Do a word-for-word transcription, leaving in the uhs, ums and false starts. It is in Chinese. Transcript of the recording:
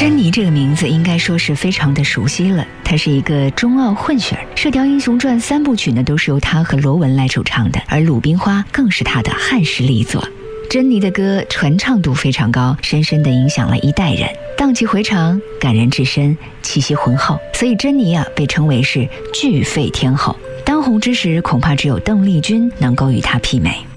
珍妮这个名字应该说是非常的熟悉了，她是一个中澳混血儿，《射雕英雄传》三部曲呢都是由她和罗文来主唱的，而《鲁冰花》更是她的汉实力作。珍妮的歌传唱度非常高，深深地影响了一代人，荡气回肠，感人至深，气息浑厚，所以珍妮啊被称为是巨肺天后。当红之时，恐怕只有邓丽君能够与她媲美。